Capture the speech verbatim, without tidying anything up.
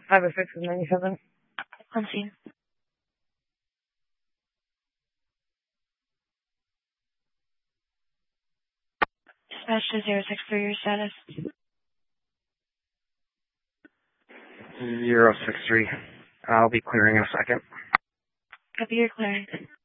five oh six is ninety-seven. On scene. Dispatch to zero six three, your status. zero six three. I'll be clearing in a second. Copy, you're clearing.